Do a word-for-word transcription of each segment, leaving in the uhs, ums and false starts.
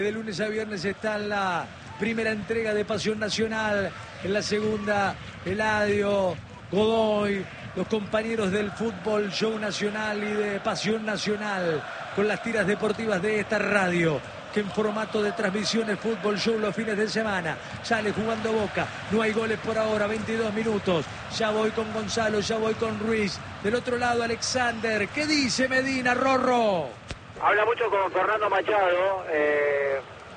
De lunes a viernes está en la primera entrega de Pasión Nacional, en la segunda Eladio, Godoy, los compañeros del Fútbol Show Nacional y de Pasión Nacional, con las tiras deportivas de esta radio, que en formato de transmisiones Fútbol Show los fines de semana. Sale jugando Boca, no hay goles por ahora, veintidós minutos. Ya voy con Gonzalo, ya voy con Ruiz. Del otro lado Alexander, ¿qué dice Medina, Rorro? Habla mucho con Fernando Machado, eh,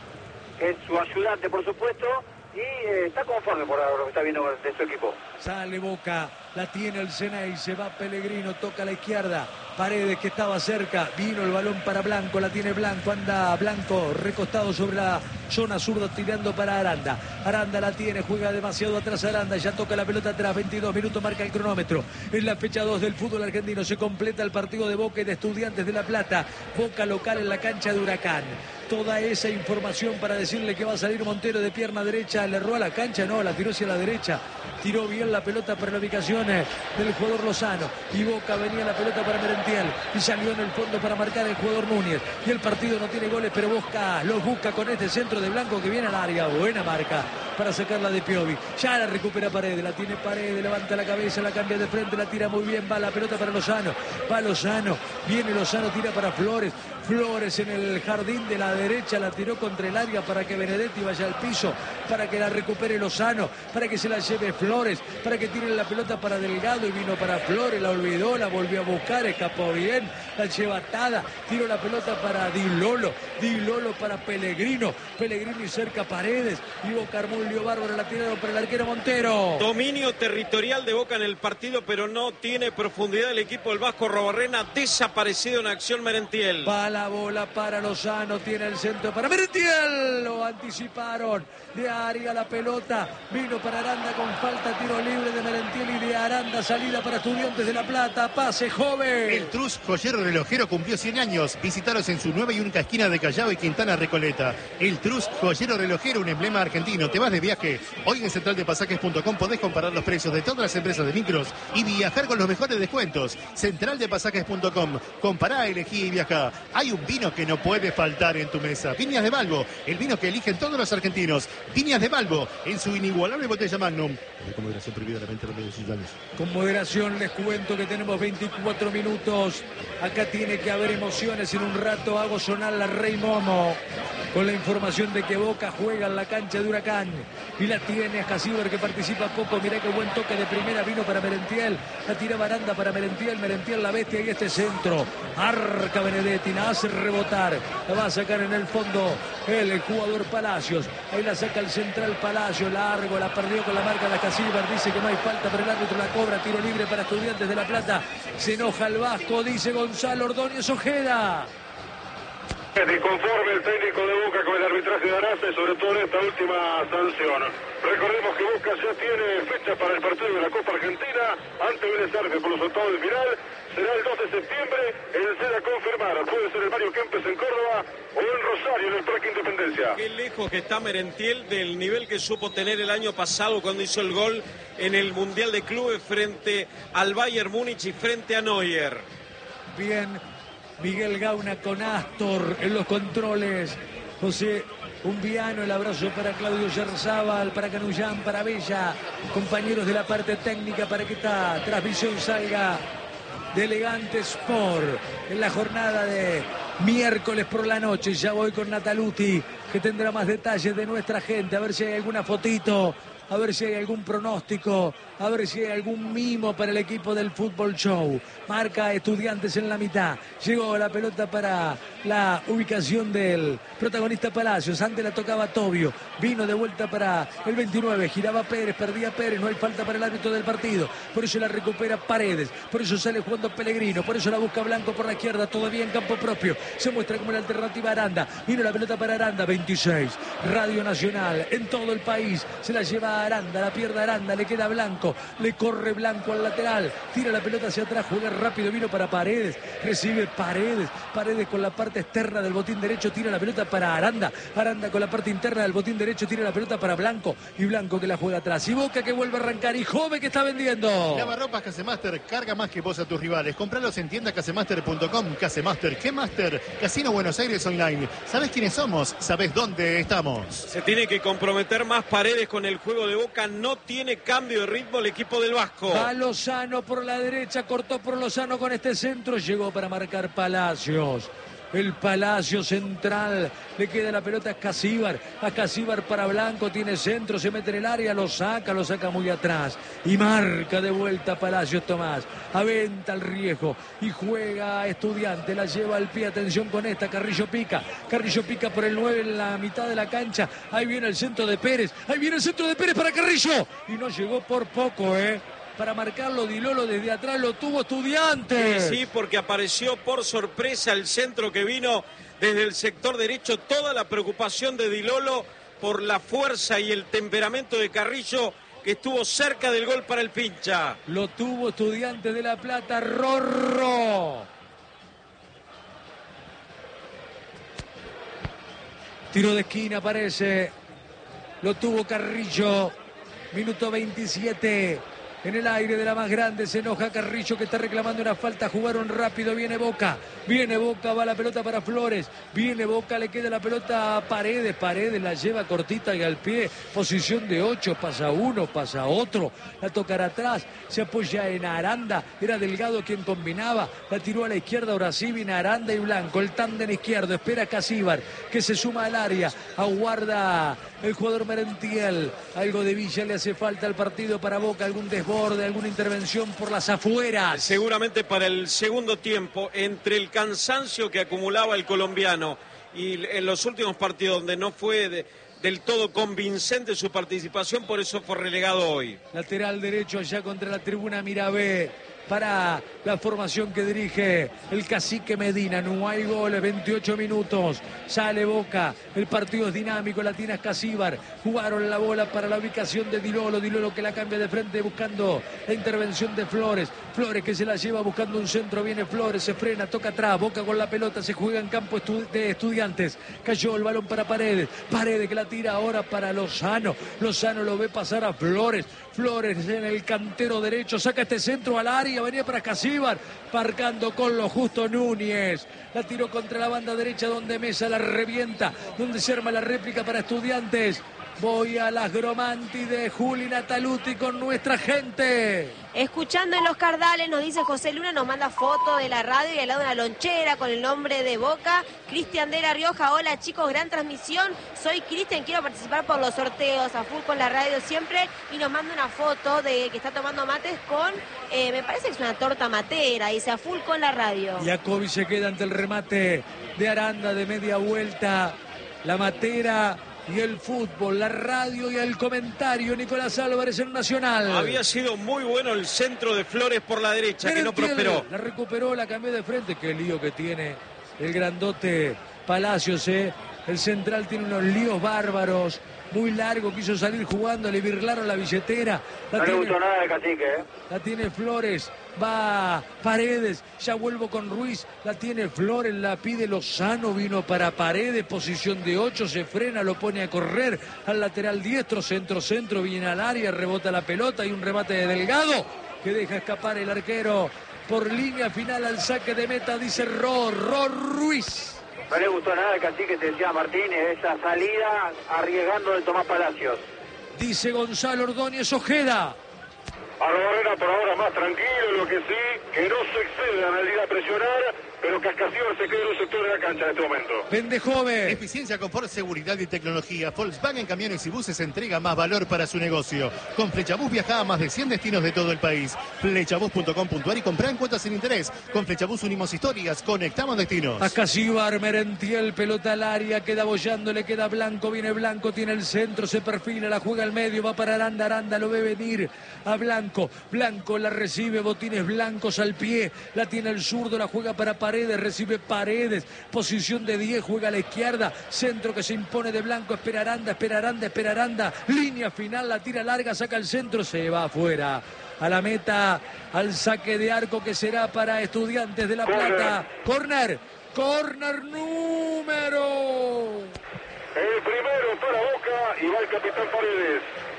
que es su ayudante, por supuesto, y eh, está conforme por lo que está viendo de su equipo. Sale Boca, la tiene el Ceney, se va Pellegrino, toca a la izquierda. Paredes, que estaba cerca, vino el balón para Blanco, la tiene Blanco, anda Blanco recostado sobre la zona zurda, tirando para Aranda. Aranda la tiene, juega demasiado atrás Aranda, ya toca la pelota atrás, veintidós minutos marca el cronómetro. En la fecha dos del fútbol argentino se completa el partido de Boca y de Estudiantes de La Plata. Boca local en la cancha de Huracán. Toda esa información para decirle que va a salir Montero de pierna derecha, le erró a la cancha, no, la tiró hacia la derecha. Tiró bien la pelota para la ubicación del jugador Lozano. Y Boca venía la pelota para Merentiel. Y salió en el fondo para marcar el jugador Núñez. Y el partido no tiene goles, pero Boca los busca con este centro de Blanco que viene al área. Buena marca para sacarla de Piovi. Ya la recupera Paredes, la tiene Paredes, levanta la cabeza, la cambia de frente, la tira muy bien. Va la pelota para Lozano. Va Lozano. Viene Lozano, tira para Flores. Flores en el jardín de la derecha, la tiró contra el área para que Benedetti vaya al piso, para que la recupere Lozano, para que se la lleve Flores, para que tire la pelota para Delgado y vino para Flores, la olvidó, la volvió a buscar, escapó bien, la lleva atada, tiró la pelota para Di Lolo, Di Lolo para Pellegrino, Pellegrino y cerca Paredes, y Boca armó un lío bárbaro, la tiraron para el arquero Montero. Dominio territorial de Boca en el partido, pero no tiene profundidad el equipo del Vasco Robarrena, desaparecido en acción Merentiel. Va la bola para Lozano, tiene el centro para Merentiel, lo anticiparon, de Aria la pelota, vino para Aranda con falta, tiro libre de Merentiel y de Aranda, salida para Estudiantes de La Plata, pase joven. El Trus Joyero Relojero cumplió cien años, visitaros en su nueva y única esquina de Callao y Quintana Recoleta. El Trus Joyero Relojero, un emblema argentino. Te vas de viaje, hoy en central de pasajes punto com podés comparar los precios de todas las empresas de micros y viajar con los mejores descuentos. central de pasajes punto com, compará, elegí y viajá. Hay un vino que no puede faltar en tu mesa. Viñas de Balbo, el vino que eligen todos los argentinos. Viñas de Balbo, en su inigualable botella Magnum. Con moderación prohibida la venta de los ciudadanos. Con moderación les cuento que tenemos veinticuatro minutos. Acá tiene que haber emociones. En un rato hago sonar la Rey Momo, con la información de que Boca juega en la cancha de Huracán. Y la tiene a Casiber, que participa poco. Mirá qué buen toque de primera, vino para Merentiel. La tira Baranda para Merentiel. Merentiel la bestia y este centro. Arca Benedetti, la hace rebotar. La va a sacar en el fondo el, el jugador Palacios. Ahí la saca el central Palacios. Largo, la perdió con la marca de Casiber. Dice que no hay falta, pero el árbitro la cobra. Tiro libre para Estudiantes de La Plata. Se enoja el Vasco, dice Gonzalo Ordóñez Ojeda. Conforme el técnico de Boca con el arbitraje de Arce, sobre todo en esta última sanción. Recordemos que Boca ya tiene fecha para el partido de la Copa Argentina ante Vélez Arce por los octavos de final. Será el dos de septiembre, el C D a confirmar. Puede ser el Mario Kempes en Córdoba o en Rosario en el Parque Independencia. Qué lejos que está Merentiel del nivel que supo tener el año pasado cuando hizo el gol en el Mundial de Clubes frente al Bayern Múnich y frente a Neuer. Bien. Miguel Gauna con Astor en los controles. José Umbiano, el abrazo para Claudio Yerzábal, para Canullán, para Bella, compañeros de la parte técnica, para que esta transmisión salga de Elegante Sport en la jornada de miércoles por la noche. Ya voy con Nataluti, que tendrá más detalles de nuestra gente, a ver si hay alguna fotito, a ver si hay algún pronóstico, a ver si hay algún mimo para el equipo del Fútbol Show. Marca Estudiantes en la mitad. Llegó la pelota para la ubicación del protagonista Palacios. Antes la tocaba Tobio. Vino de vuelta para el veintinueve. Giraba Pérez, perdía Pérez. No hay falta para el árbitro del partido. Por eso la recupera Paredes. Por eso sale jugando Pellegrino. Por eso la busca Blanco por la izquierda. Todavía en campo propio. Se muestra como la alternativa Aranda. Vino la pelota para Aranda. veintiséis. Radio Nacional. En todo el país. Se la lleva va Aranda, la pierde Aranda, le queda Blanco, le corre Blanco al lateral, tira la pelota hacia atrás, juega rápido, vino para Paredes, recibe Paredes, Paredes con la parte externa del botín derecho, tira la pelota para Aranda, Aranda con la parte interna del botín derecho, tira la pelota para Blanco, y Blanco que la juega atrás, y Boca que vuelve a arrancar, y Jove que está vendiendo. Lavarropas Casemaster, carga más que vos a tus rivales, compralos en tienda casemaster punto com. Casemaster, ¿qué Master? Casino Buenos Aires Online. ¿Sabés quiénes somos? ¿Sabés dónde estamos? Se tiene que comprometer más Paredes con el juego de Boca, no tiene cambio de ritmo el equipo del Vasco. Va Lozano por la derecha, cortó por Lozano con este centro, llegó para marcar Palacios. El Palacio central, le queda la pelota a Casíbar, a Casíbar para Blanco, tiene centro, se mete en el área, lo saca, lo saca muy atrás y marca de vuelta Palacios Tomás, aventa el riesgo y juega Estudiante, la lleva al pie, atención con esta, Carrillo pica, Carrillo pica por el nueve en la mitad de la cancha, ahí viene el centro de Pérez, ahí viene el centro de Pérez para Carrillo y no llegó por poco, eh. Para marcarlo Di Lolo desde atrás, lo tuvo Estudiantes. Sí, sí, porque apareció por sorpresa el centro que vino desde el sector derecho. Toda la preocupación de Di Lolo por la fuerza y el temperamento de Carrillo, que estuvo cerca del gol para el Pincha. Lo tuvo Estudiantes de La Plata, Rorro. Tiro de esquina parece. Lo tuvo Carrillo. Minuto veintisiete. En el aire de la más grande se enoja Carrillo que está reclamando una falta, jugaron rápido, viene Boca, viene Boca, va la pelota para Flores, viene Boca, le queda la pelota a Paredes, Paredes la lleva cortita y al pie, posición de ocho, pasa uno, pasa otro, la tocará atrás, se apoya en Aranda, era Delgado quien combinaba, la tiró a la izquierda, ahora sí viene Aranda y Blanco, el tándem izquierdo, espera Casíbar, que se suma al área, aguarda el jugador Merentiel, algo de Villa le hace falta al partido para Boca, algún desborde, de alguna intervención por las afueras. Seguramente para el segundo tiempo, entre el cansancio que acumulaba el colombiano y en los últimos partidos donde no fue de, del todo convincente su participación, por eso fue relegado hoy. Lateral derecho allá contra la tribuna Mirabé para la formación que dirige el cacique Medina. No hay goles, veintiocho minutos, sale Boca, el partido es dinámico, la tiene Casíbar, jugaron la bola para la ubicación de Di Lolo, Di Lolo que la cambia de frente buscando la intervención de Flores, Flores que se la lleva buscando un centro, viene Flores, se frena, toca atrás, Boca con la pelota, se juega en campo estu de Estudiantes, cayó el balón para Paredes, Paredes que la tira ahora para Lozano, Lozano lo ve pasar a Flores, Flores en el cantero derecho, saca este centro al área, venía para Casíbar, marcando con lo justo Núñez, la tiró contra la banda derecha donde Mesa la revienta, donde se arma la réplica para Estudiantes. Voy a las Gromanti de Juli Nataluti con nuestra gente. Escuchando en los Cardales, nos dice José Luna, nos manda foto de la radio y al lado de una lonchera con el nombre de Boca. Cristian de La Rioja, hola chicos, gran transmisión. Soy Cristian, quiero participar por los sorteos, a full con la radio siempre. Y nos manda una foto de que está tomando mates con, eh, me parece que es una torta matera, dice a full con la radio. Jacobi se queda ante el remate de Aranda de media vuelta. La matera y el fútbol, la radio y el comentario. Nicolás Álvarez en Nacional. Había sido muy bueno el centro de Flores por la derecha, que no prosperó. La recuperó, la cambió de frente. Qué lío que tiene el grandote Palacios, ¿eh? El central tiene unos líos bárbaros. Muy largo, quiso salir jugando, le birlaron la billetera. La no tiene, le gustó nada de Cacique, ¿eh? La tiene Flores, va Paredes, ya vuelvo con Ruiz, la tiene Flores, la pide Lozano, vino para Paredes, posición de ocho, se frena, lo pone a correr al lateral diestro, centro, centro, viene al área, rebota la pelota y un remate de Delgado que deja escapar el arquero por línea final al saque de meta, dice Ro, Ro Ruiz. No le gustó nada de Cacique, te decía Martínez, esa salida arriesgando de Tomás Palacios. Dice Gonzalo Ordóñez Ojeda. Arboleda por ahora más tranquilo, lo que sí, que no se excedan al ir a presionar, pero que Cascasíbar se quede en un sector de la cancha en este momento. Pendejove. Eficiencia, confort, seguridad y tecnología. Volkswagen Camiones y Buses entrega más valor para su negocio. Con Flechabús viaja a más de cien destinos de todo el país. Flechabús punto com punto ar y compra en cuotas sin interés. Con Flechabús unimos historias, conectamos destinos. A Casíbar, Merentiel, pelota al área, queda bollando, le queda Blanco, viene Blanco, tiene el centro, se perfila, la juega al medio, va para Aranda, Aranda lo ve venir a Blanco, Blanco la recibe, botines blancos al pie, la tiene el zurdo, la juega para Paredes. Paredes, recibe Paredes, posición de diez, juega a la izquierda, centro que se impone de Blanco, espera Aranda, espera Aranda, espera Aranda, línea final, la tira larga, saca el centro, se va afuera. A la meta, al saque de arco que será para Estudiantes de La Plata. Corner, corner número. El primero para Boca y va el capitán Paredes.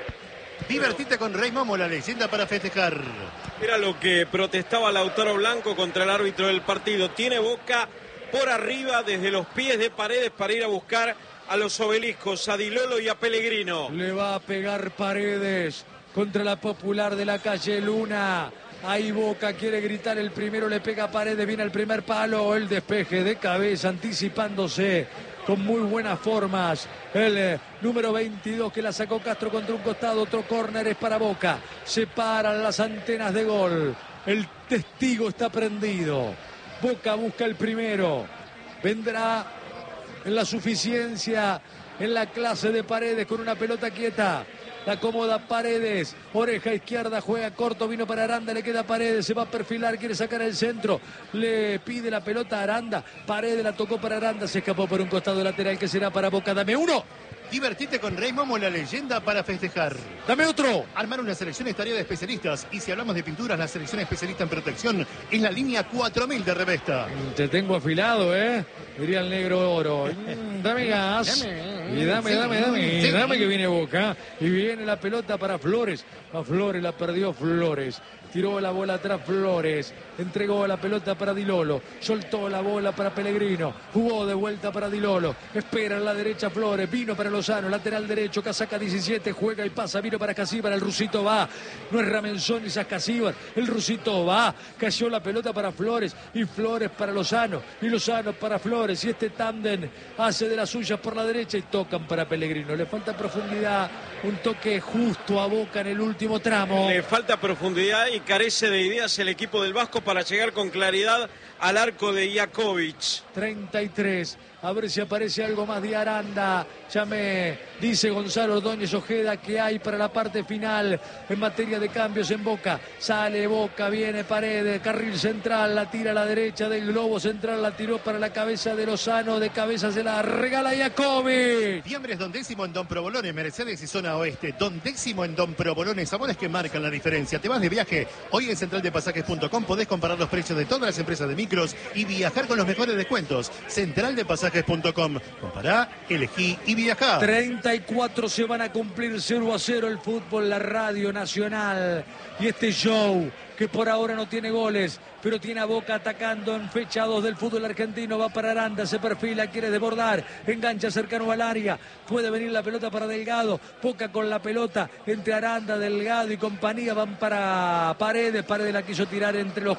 Divertite con Rey Momo, la leyenda para festejar. Era lo que protestaba Lautaro Blanco contra el árbitro del partido. Tiene Boca por arriba desde los pies de Paredes para ir a buscar a los obeliscos, a Di Lolo y a Pellegrino. Le va a pegar Paredes contra la Popular de la calle Luna. Ahí Boca quiere gritar, el primero le pega a Paredes, viene el primer palo, el despeje de cabeza, anticipándose con muy buenas formas. El eh, número veintidós que la sacó Castro contra un costado, otro córner es para Boca. Se paran las antenas de gol. El testigo está prendido. Boca busca el primero. Vendrá en la suficiencia, en la clase de Paredes con una pelota quieta. La acomoda Paredes, oreja izquierda, juega corto, vino para Aranda, le queda Paredes, se va a perfilar, quiere sacar el centro, le pide la pelota a Aranda, Paredes la tocó para Aranda, se escapó por un costado lateral que será para Boca. Dame uno. Divertite con Rey Momo, la leyenda para festejar. Dame otro. Armar una selección es tarea de especialistas. Y si hablamos de pinturas, la selección especialista en protección es la línea cuatro mil de Revesta. Te tengo afilado, ¿eh? Diría el negro oro. Mm, dame gas. Dame, y dame, sí, dame, dame. sí. Dame que viene Boca. Y viene la pelota para Flores. A Flores la perdió Flores. Tiró la bola atrás Flores. Entregó la pelota para Di Lolo. Soltó la bola para Pellegrino. Jugó de vuelta para Di Lolo. Espera en la derecha Flores. Vino para Lozano. Lateral derecho. Casaca diecisiete. Juega y pasa. Vino para Casíbar. El rusito va. No es Ramenzón ni Casíbar. El rusito va. Cayó la pelota para Flores. Y Flores para Lozano. Y Lozano para Flores. Y este tándem hace de las suyas por la derecha y tocan para Pellegrino. Le falta profundidad. Un toque justo a Boca en el último tramo. Le falta profundidad y carece de ideas el equipo del Vasco para llegar con claridad al arco de Jakovic. treinta y tres. A ver si aparece algo más de Aranda. Ya me dice Gonzalo Ordóñez Ojeda que hay para la parte final en materia de cambios en Boca. Sale Boca, viene Paredes, carril central, la tira a la derecha del globo central, la tiró para la cabeza de Lozano, de cabeza se la regala Jakovic. Fiambres Don Décimo en Don Provolone, Mercedes y zona oeste. Don Décimo en Don Provolone, sabores que marcan la diferencia. Te vas de viaje, hoy en central de pasajes punto com podés comparar los precios de todas las empresas de micros y viajar con los mejores descuentos. central de pasajes punto com. Compará, elegí y viajá. treinta y cuatro se van a cumplir, cero a cero el fútbol, la radio nacional. Y este show que por ahora no tiene goles, pero tiene a Boca atacando en fecha dos del fútbol argentino. Va para Aranda, se perfila, quiere desbordar, engancha cercano al área, puede venir la pelota para Delgado. Boca con la pelota entre Aranda, Delgado y compañía, van para Paredes. Paredes la quiso tirar entre los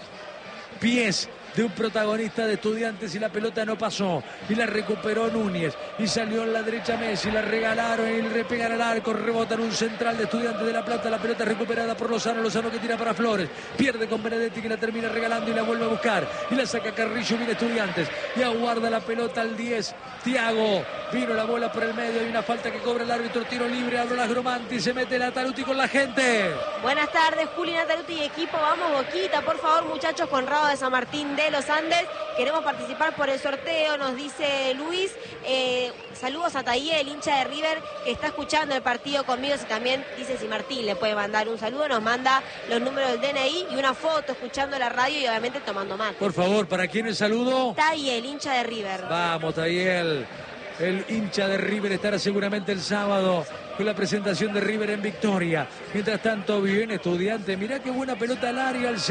pies de un protagonista de Estudiantes y la pelota no pasó y la recuperó Núñez y salió en la derecha Messi, la regalaron y le pegan al arco, rebotan un central de Estudiantes de La Plata, la pelota recuperada por Lozano, Lozano que tira para Flores, pierde con Benedetti que la termina regalando y la vuelve a buscar y la saca Carrillo, viene Estudiantes y aguarda la pelota al diez, Thiago, vino la bola por el medio, hay una falta que cobra el árbitro, tiro libre, abre las Gromanti, se mete Nataluti con la gente. Buenas tardes, Juli, Nataluti y equipo, vamos Boquita, por favor muchachos, Conrado de San Martín de los Andes, queremos participar por el sorteo, nos dice Luis. Eh, saludos a Tayel, hincha de River, que está escuchando el partido conmigo. Y también dice si Martín le puede mandar un saludo, nos manda los números del D N I y una foto escuchando la radio y obviamente tomando mate. Por favor, ¿para quién el saludo? Tayel, hincha de River. Vamos, Tayel. El hincha de River estará seguramente el sábado con la presentación de River en Victoria. Mientras tanto, viene Estudiante. Mirá qué buena pelota al área, al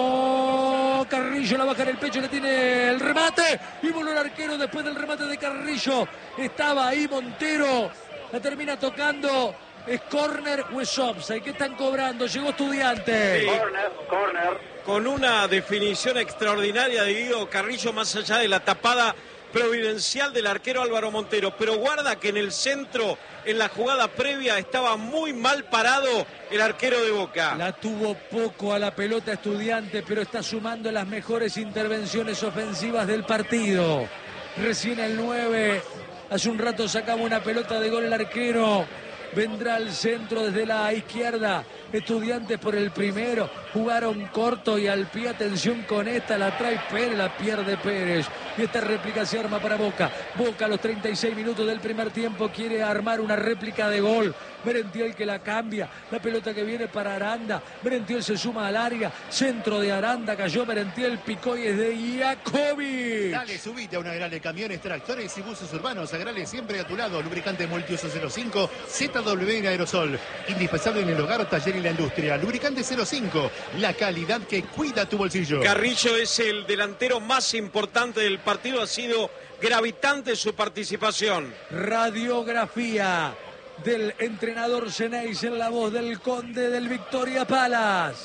centro. Carrillo la baja en el pecho, le tiene el remate. Y voló el arquero después del remate de Carrillo. Estaba ahí Montero. La termina tocando. ¿Es córner o es offside? ¿Qué están cobrando? Llegó Estudiante. Sí. Corner, corner. Con una definición extraordinaria de Guido Carrillo, más allá de la tapada providencial del arquero Álvaro Montero, pero guarda que en el centro, en la jugada previa, estaba muy mal parado el arquero de Boca. La tuvo poco a la pelota Estudiante, pero está sumando las mejores intervenciones ofensivas del partido. Recién el nueve, hace un rato sacaba una pelota de gol el arquero. Vendrá al centro desde la izquierda. Estudiantes por el primero, jugaron corto y al pie, atención con esta, la trae Pérez, la pierde Pérez. Y esta réplica se arma para Boca. Boca a los treinta y seis minutos del primer tiempo quiere armar una réplica de gol. Merentiel que la cambia, la pelota que viene para Aranda, Merentiel se suma al área, centro de Aranda, cayó Merentiel, picó y es de Iacobi. Dale, subite a una Agrale, camiones, tractores y buses urbanos. Agrale siempre a tu lado, lubricante multiuso cero cinco, Z W en aerosol, indispensable en el hogar, taller y la industria. Lubricante cero cinco, la calidad que cuida tu bolsillo. Carrillo es el delantero más importante del partido, ha sido gravitante su participación. Radiografía del entrenador Zeneis en la voz del conde del Victoria Palace.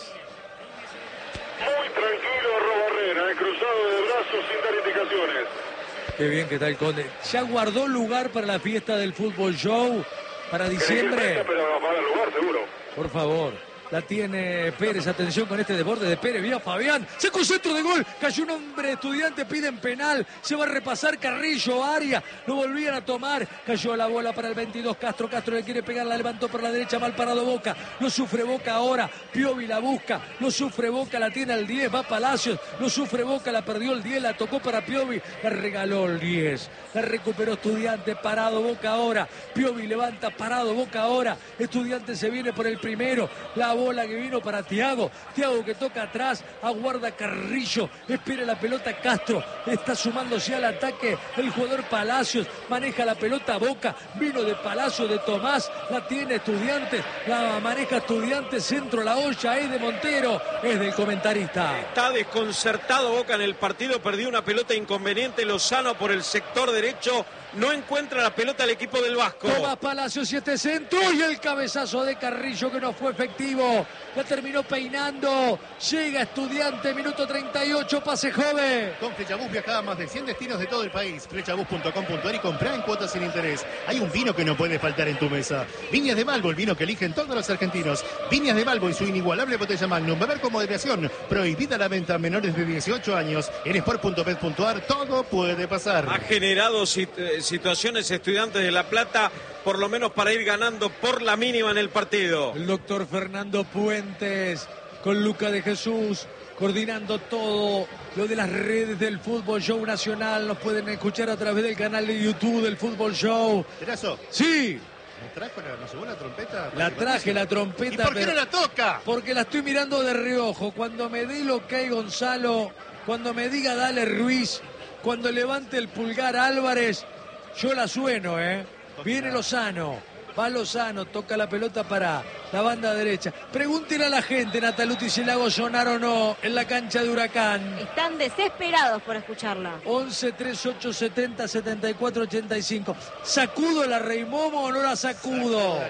Muy tranquilo Robarrera, eh, cruzado de brazos sin dar indicaciones. Qué bien que está el conde. ¿Ya guardó lugar para la fiesta del fútbol show para diciembre? Pero para el lugar seguro. Por favor. La tiene Pérez, atención con este desborde de Pérez, vía Fabián, sacó centro de gol, cayó un hombre Estudiante, piden penal, se va a repasar Carrillo, área, lo volvían a tomar, cayó la bola para el veintidós, Castro, Castro le quiere pegar, la levantó por la derecha, mal parado Boca, lo sufre Boca ahora, Piovi la busca, lo sufre Boca, la tiene al diez, va Palacios, lo sufre Boca, la perdió el diez, la tocó para Piovi, la regaló el diez, la recuperó Estudiante, parado Boca ahora, Piovi levanta, parado Boca ahora, Estudiante se viene por el primero, la bola que vino para Thiago, Thiago que toca atrás, aguarda Carrillo, espera la pelota Castro, está sumándose al ataque el jugador Palacios, maneja la pelota Boca, vino de Palacios, de Tomás, la tiene Estudiantes, la maneja Estudiantes, centro la olla, es de Montero, es del comentarista. Está desconcertado Boca en el partido, perdió una pelota inconveniente, Lozano por el sector derecho, no encuentra la pelota el equipo del Vasco. Tomás Palacios y este centro y el cabezazo de Carrillo que no fue efectivo. La terminó peinando. Llega Estudiante, minuto treinta y ocho, pase joven. Con Flechabús viaja a más de cien destinos de todo el país. Flechabús punto com punto ar y comprá en cuotas sin interés. Hay un vino que no puede faltar en tu mesa. Viñas de Malvo, el vino que eligen todos los argentinos. Viñas de Malvo y su inigualable botella Magnum. Beber con moderación. Prohibida la venta a menores de dieciocho años. En sport punto bet punto ar todo puede pasar. Ha generado sit- situaciones Estudiantes de La Plata, por lo menos para ir ganando por la mínima en el partido. El doctor Fernando Puentes con Luca de Jesús coordinando todo lo de las redes del Fútbol Show Nacional. Nos pueden escuchar a través del canal de YouTube del Fútbol Show. ¿Terazo? Sí. ¿Me trajo la, ¿me llevó la trompeta? La traje, la trompeta. ¿Y por qué pero... no la toca? Porque la estoy mirando de reojo. Cuando me dé el ok Gonzalo, cuando me diga dale Ruiz, cuando levante el pulgar Álvarez, yo la sueno, ¿eh? Viene Lozano, va Lozano, toca la pelota para la banda derecha. Pregúntele a la gente, Nataluti, si la hago sonar o no en la cancha de Huracán. Están desesperados por escucharla. once, treinta y ocho, setenta, setenta y cuatro, ochenta y cinco. ¿Sacudo la Reimomo o no la sacudo?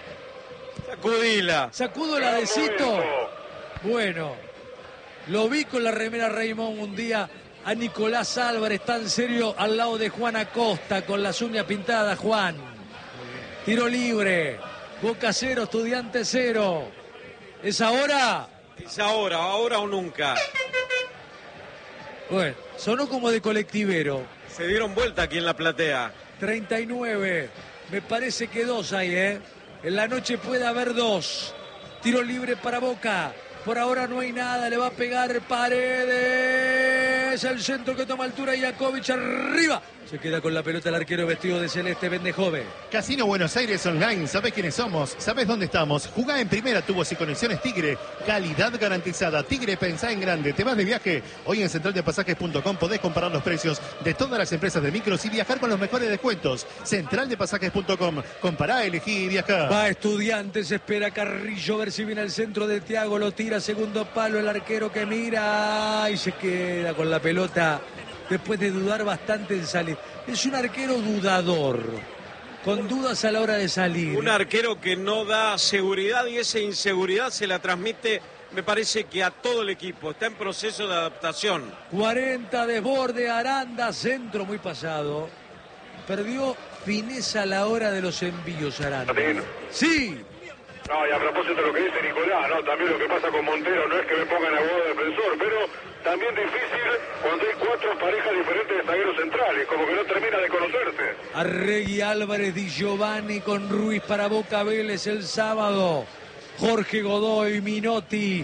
Sacudila. ¿Sacudo la de Cito? Bueno, lo vi con la remera Reimomo un día a Nicolás Álvarez, tan serio, al lado de Juan Acosta, con las uñas pintadas, Juan. Tiro libre, Boca cero, Estudiante cero. ¿Es ahora? Es ahora, ahora o nunca. Bueno, sonó como de colectivero. Se dieron vuelta aquí en la platea. treinta y nueve, me parece que dos hay, ¿eh? En la noche puede haber dos. Tiro libre para Boca. Por ahora no hay nada, le va a pegar Paredes. El centro que toma altura, Iacovic arriba. Se queda con la pelota el arquero vestido de celeste, Bendejove. Casino Buenos Aires Online, ¿sabés quiénes somos? ¿Sabés dónde estamos? Jugá en primera, tubos y conexiones Tigre. Calidad garantizada. Tigre, pensá en grande. ¿Te vas de viaje? Hoy en central de pasajes punto com podés comparar los precios de todas las empresas de micros y viajar con los mejores descuentos. central de pasajes punto com. Compará, elegí y viajá. Va Estudiantes, espera Carrillo, a ver si viene al centro de Thiago, lo tira, segundo palo, el arquero que mira y se queda con la pelota después de dudar bastante en salir. Es un arquero dudador, con dudas a la hora de salir. Un arquero que no da seguridad y esa inseguridad se la transmite, me parece que a todo el equipo. Está en proceso de adaptación. cuarenta, desborde, Aranda, centro muy pasado. Perdió fineza a la hora de los envíos, Aranda. Sí. No, y a propósito de lo que dice Nicolás, ¿no? También lo que pasa con Montero, no es que me pongan abogado defensor, pero también difícil cuando hay cuatro parejas diferentes de zagueros centrales, como que no termina de conocerse. Arregui, Álvarez, Di Giovanni con Ruiz para Boca Vélez el sábado. Jorge Godoy, Minotti,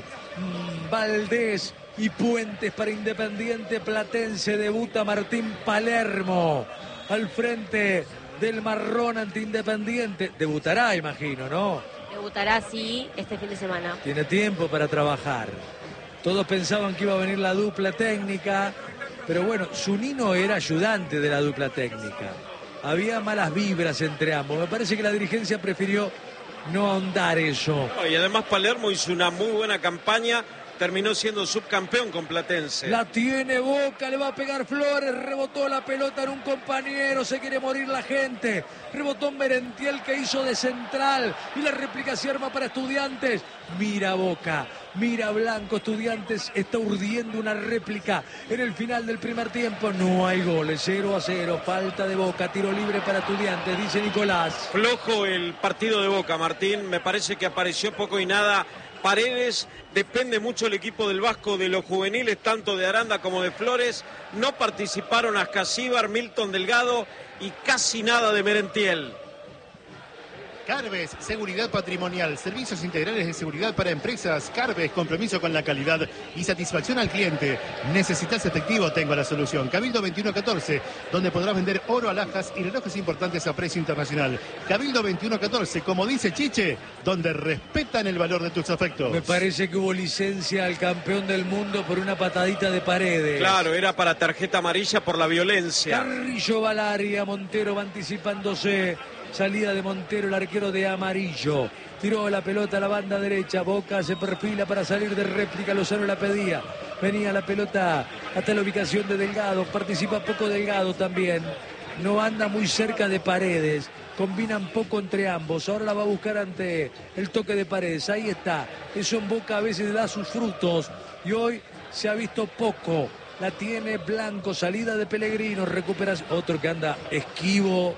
Valdés y Puentes para Independiente. Platense debuta Martín Palermo al frente del marrón ante Independiente. Debutará, imagino, ¿no? Debutará, sí, este fin de semana. Tiene tiempo para trabajar. Todos pensaban que iba a venir la dupla técnica, pero bueno, Zunino era ayudante de la dupla técnica. Había malas vibras entre ambos. Me parece que la dirigencia prefirió no ahondar eso. Y además Palermo hizo una muy buena campaña, terminó siendo subcampeón con Platense. La tiene Boca, le va a pegar Flores, rebotó la pelota en un compañero, se quiere morir la gente. Rebotó Merentiel que hizo de central y la réplica se arma para Estudiantes. Mira Boca, mira Blanco, Estudiantes está urdiendo una réplica en el final del primer tiempo. No hay goles, cero a cero, falta de Boca, tiro libre para Estudiantes, dice Nicolás. Flojo el partido de Boca, Martín, me parece que apareció poco y nada Paredes. Depende mucho el equipo del Vasco de los juveniles, tanto de Aranda como de Flores. No participaron Ascasíbar, Milton Delgado y casi nada de Merentiel. Carves, seguridad patrimonial, servicios integrales de seguridad para empresas. Carves, compromiso con la calidad y satisfacción al cliente. ¿Necesitas efectivo? Tengo la solución. Cabildo veintiuno catorce, donde podrás vender oro, alhajas y relojes importantes a precio internacional. Cabildo veintiuno catorce, como dice Chiche, donde respetan el valor de tus afectos. Me parece que hubo licencia al campeón del mundo por una patadita de Paredes. Claro, era para tarjeta amarilla por la violencia. Carrillo Valaria, Montero va anticipándose. Salida de Montero, el arquero de Amarillo. Tiró la pelota a la banda derecha. Boca se perfila para salir de réplica. Lozano la pedía. Venía la pelota hasta la ubicación de Delgado. Participa poco Delgado también. No anda muy cerca de Paredes. Combinan poco entre ambos. Ahora la va a buscar ante el toque de Paredes. Ahí está. Eso en Boca a veces da sus frutos. Y hoy se ha visto poco. La tiene Blanco. Salida de Pellegrino. Recupera otro que anda esquivo,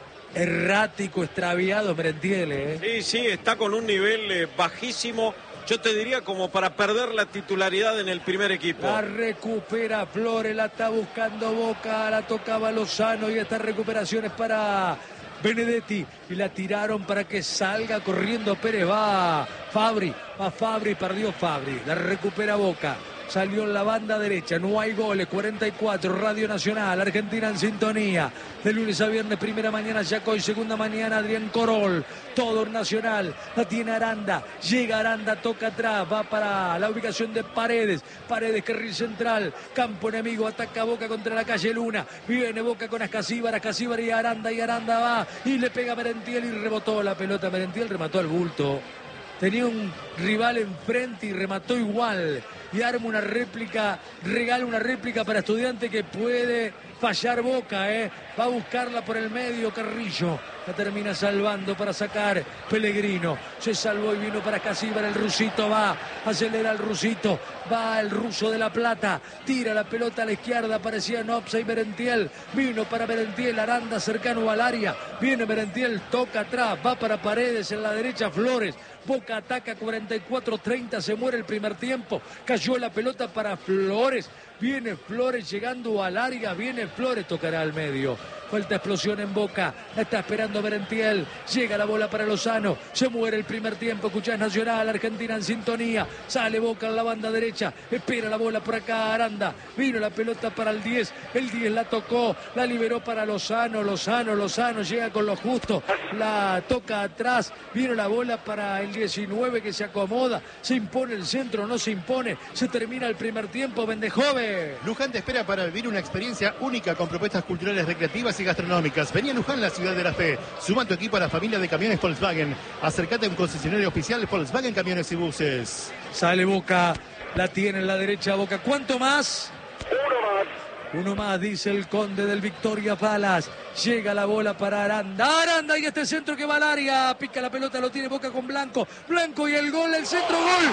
errático, extraviado, Merentiel, ¿eh? Sí, sí, está con un nivel eh, bajísimo. Yo te diría como para perder la titularidad en el primer equipo. La recupera Flores, la está buscando Boca, la tocaba Lozano y esta recuperación es para Benedetti. Y la tiraron para que salga corriendo Pérez. Va Fabri, va Fabri, perdió Fabri. La recupera Boca. Salió en la banda derecha, no hay goles, cuarenta y cuatro, Radio Nacional, Argentina en sintonía. De lunes a viernes, primera mañana Yacoy, segunda mañana Adrián Corol. Todo Nacional, la tiene Aranda, llega Aranda, toca atrás, va para la ubicación de Paredes. Paredes, carril central, campo enemigo, ataca Boca contra la calle Luna. Viene Boca con Ascasíbar, Ascasíbar y Aranda, y Aranda va y le pega a Merentiel y rebotó la pelota. Merentiel remató al bulto. Tenía un rival enfrente y remató igual. Y arma una réplica, regala una réplica para Estudiante que puede fallar Boca, ¿eh? Va a buscarla por el medio Carrillo. La termina salvando para sacar Pellegrino. Se salvó y vino para Ascasíbar. El rusito va, acelera el rusito. Va el ruso de La Plata. Tira la pelota a la izquierda. Parecía Nopsa y Merentiel. Vino para Merentiel. Aranda cercano al área. Viene Merentiel, toca atrás. Va para Paredes en la derecha. Flores. Boca ataca cuarenta y cuatro treinta. Se muere el primer tiempo. Cayó la pelota para Flores. Viene Flores llegando al área. Viene Flores, tocará al medio. Falta explosión en Boca. La está esperando Merentiel. Llega la bola para Lozano. Se muere el primer tiempo. Escuchás Nacional, Argentina en sintonía. Sale Boca en la banda derecha. Espera la bola por acá Aranda. Vino la pelota para el diez. El diez la tocó. La liberó para Lozano. Lozano, Lozano llega con lo justo. La toca atrás. Vino la bola para el diecinueve que se acomoda. Se impone el centro, no se impone. Se termina el primer tiempo. Vendejove. Luján te espera para vivir una experiencia única con propuestas culturales, recreativas y gastronómicas. Vení a Luján, la ciudad de la fe. Suma tu equipo a la familia de camiones Volkswagen. Acércate a un concesionario oficial Volkswagen Camiones y Buses. Sale Boca, la tiene en la derecha Boca. ¿Cuánto más? Uno más. Uno más, dice el conde del Victoria Palas. Llega la bola para Aranda. Aranda y este centro que va al área. Pica la pelota, lo tiene Boca con Blanco. Blanco y el gol, el centro, gol.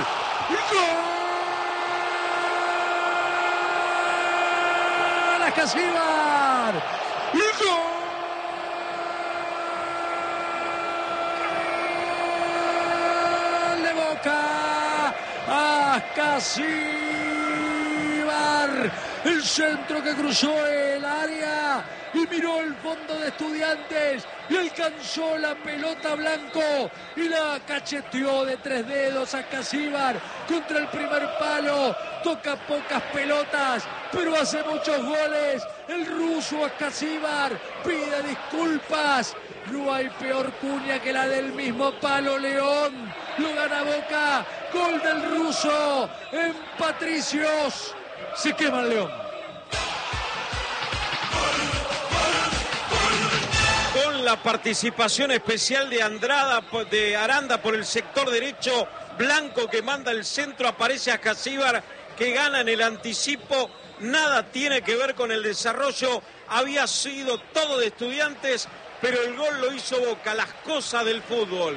¡Gol! Ascasíbar. ¡Gol! De Boca. Ascasíbar. El centro que cruzó el área. y miró el fondo de Estudiantes y alcanzó la pelota Blanco y la cacheteó de tres dedos a Casíbar contra el primer palo. Toca pocas pelotas, pero hace muchos goles. El ruso a Casíbar pide disculpas. No hay peor cuña que la del mismo palo. León lo gana Boca. Gol del ruso en Patricios. Se quema el León. Con la participación especial de Andrada, de Aranda por el sector derecho, Blanco que manda el centro, aparece a Casíbar que gana en el anticipo. Nada tiene que ver con el desarrollo, había sido todo de Estudiantes, pero el gol lo hizo Boca, las cosas del fútbol.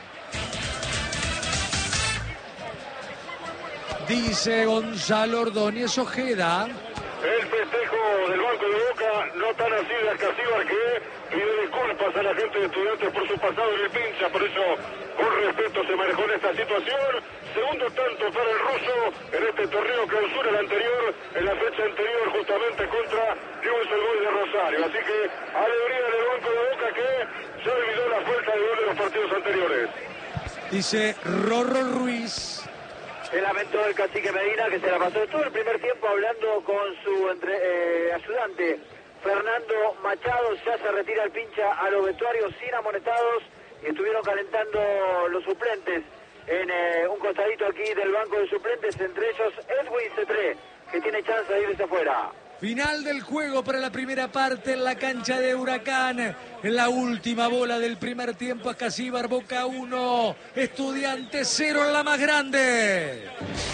Dice Gonzalo Ordóñez Ojeda. El festejo del banco de Boca, no tan así de Casíbar, que pide disculpas a la gente de Estudiantes por su pasado en el pincha, por eso con respeto se manejó en esta situación. Segundo tanto para el ruso en este torneo clausura, el anterior, en la fecha anterior justamente contra Newell's, el gol de Rosario. Así que alegría del banco de Boca que ya olvidó la falta de gol de los partidos anteriores. Dice Rorro Ruiz. Se lamentó el cacique Medina, que se la pasó todo el primer tiempo hablando con su entre, eh, ayudante Fernando Machado. Ya se retira el pincha a los vestuarios sin amonestados y estuvieron calentando los suplentes en eh, un costadito aquí del banco de suplentes, entre ellos Edwin Cetré, que tiene chance de irse afuera. Final del juego para la primera parte en la cancha de Huracán. En la última bola del primer tiempo a Casíbar, Boca uno, Estudiantes cero en la más grande.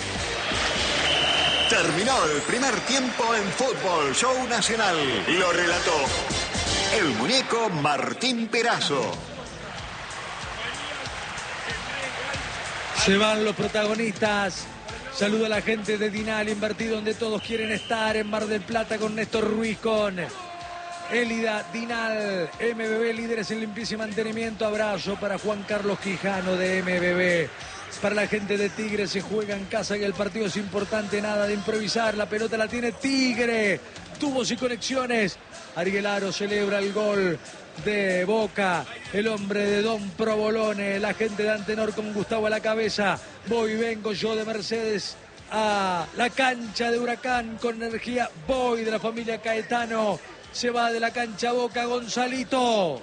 Terminó el primer tiempo en Fútbol Show Nacional. Lo relató el muñeco Martín Perazo. Se van los protagonistas. Saludo a la gente de Dinal, invertido donde todos quieren estar, en Mar del Plata con Néstor Ruiz, con Élida Dinal, M B B, líderes en limpieza y mantenimiento. Abrazo para Juan Carlos Quijano de M B B. Para la gente de Tigre, se juega en casa y el partido es importante, nada de improvisar. La pelota la tiene Tigre, tubos y conexiones. Arguelaro celebra el gol de Boca, el hombre de Don Provolone, la gente de Antenor con Gustavo a la cabeza. Voy, vengo yo de Mercedes a la cancha de Huracán con energía. Voy de la familia Caetano, se va de la cancha Boca, Gonzalito.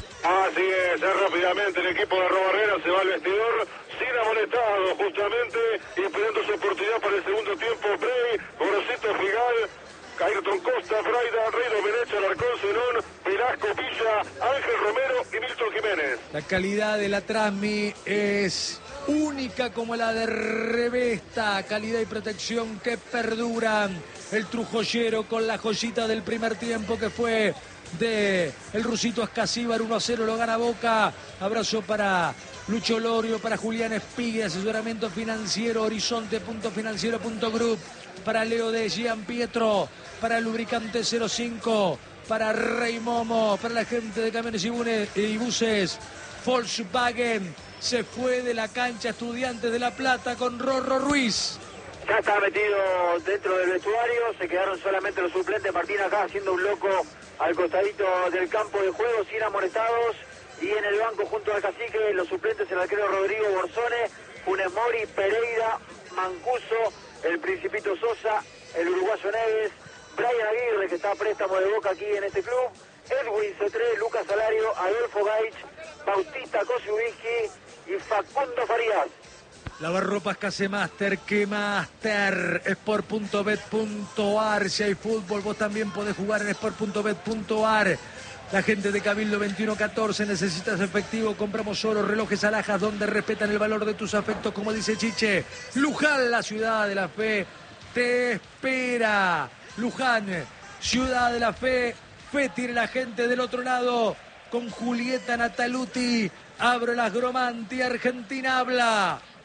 Así es, rápidamente el equipo de Robarrera se va al vestidor sin amonestado justamente y esperando su oportunidad para el segundo tiempo. Frey, Gorosito Figal, Ayrton Costa, Fraida, Reino Menecha, Alarcón, Zenón, Velasco, Villa, Ángel Romero y Milton Jiménez. La calidad de la Trasmi es única como la de Revesta, calidad y protección que perduran. El Trujoyero con la joyita del primer tiempo que fue de el rusito Casíbar, uno a cero lo gana Boca. Abrazo para Lucho Lorio, para Julián Espigue, asesoramiento financiero, horizonte punto financiero punto group, para Leo de Gian Pietro, para Lubricante cero cinco, para Rey Momo, para la gente de camiones y buses, Volkswagen. Se fue de la cancha Estudiantes de La Plata con Rorro Ruiz. Ya está metido dentro del vestuario, se quedaron solamente los suplentes. Martín acá haciendo un loco al costadito del campo de juego, sin amonestados. Y en el banco junto al cacique, los suplentes, el arquero Rodrigo Borzone, Funes Mori, Pereira, Mancuso, el Principito Sosa, el uruguayo Neves, Brian Aguirre, que está a préstamo de Boca aquí en este club, Edwin Cetré, Lucas Salario, Adolfo Gaich, Bautista Kosiubiski y Facundo Farías. Lavarropas Casemaster, que Master, sport punto bet punto ar. Si hay fútbol, vos también podés jugar en sport punto bet punto ar. La gente de Cabildo veintiuno catorce, necesitas efectivo, compramos oro, relojes alhajas donde respetan el valor de tus afectos, como dice Chiche. Luján, la ciudad de la fe, te espera. Luján, ciudad de la fe, fe tiene la gente del otro lado, con Julieta Nataluti. Abro las Gromanti, Argentina habla.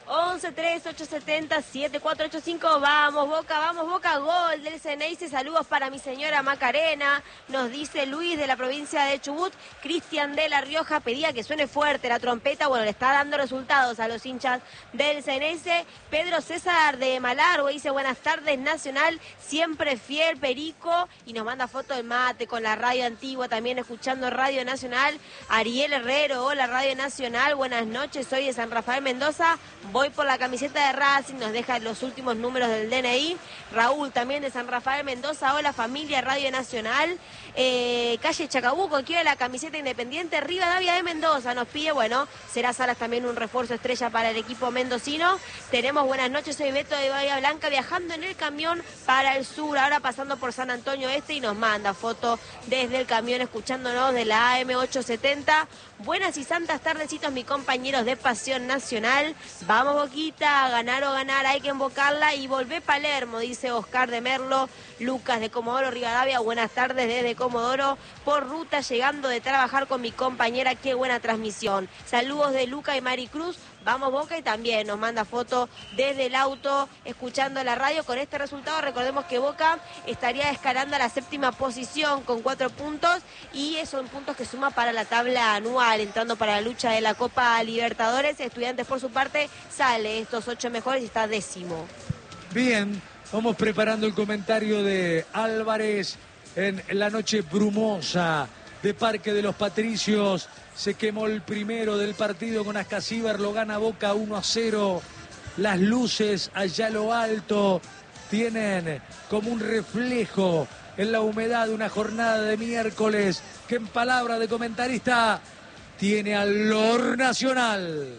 once tres ocho siete cero siete cuatro ocho cinco. Vamos Boca, vamos Boca, gol del Ceneice. Saludos para mi señora Macarena, nos dice Luis de la provincia de Chubut. Cristian de La Rioja pedía que suene fuerte la trompeta. Bueno, le está dando resultados a los hinchas del Ceneice. Pedro César de Malargüe dice buenas tardes Nacional, siempre fiel Perico, y nos manda foto del mate con la radio antigua, también escuchando Radio Nacional. Ariel Herrero, hola Radio Nacional, buenas noches, soy de San Rafael Mendoza, voy por la camiseta de Racing, nos deja los últimos números del D N I. Raúl también de San Rafael Mendoza, hola familia Radio Nacional. Eh, calle Chacabuco, quiere la camiseta Independiente. Rivadavia de Mendoza nos pide, bueno, será Salas también un refuerzo estrella para el equipo mendocino. Tenemos buenas noches, soy Beto de Bahía Blanca, viajando en el camión para el sur, ahora pasando por San Antonio Este, y nos manda foto desde el camión escuchándonos de la A M ochocientos setenta. Buenas y santas tardecitos, mis compañeros de Pasión Nacional. Vamos Boquita, a ganar o ganar, hay que invocarla y volver Palermo, dice Oscar de Merlo. Lucas de Comodoro Rivadavia, buenas tardes desde Comodoro, por ruta llegando de trabajar con mi compañera, qué buena transmisión. Saludos de Luca y Maricruz. Vamos Boca, y también nos manda foto desde el auto escuchando la radio. Con este resultado recordemos que Boca estaría escalando a la séptima posición con cuatro puntos, y son puntos que suma para la tabla anual, entrando para la lucha de la Copa Libertadores. Estudiantes por su parte sale estos ocho mejores y está décimo. Bien, vamos preparando el comentario de Álvarez en la noche brumosa de Parque de los Patricios. Se quemó el primero del partido con Ascasíbar, lo gana Boca uno a cero. Las luces allá a lo alto tienen como un reflejo en la humedad de una jornada de miércoles que, en palabra de comentarista, tiene alor nacional.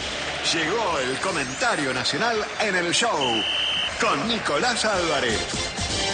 Llegó el comentario nacional en el show con Nicolás Álvarez.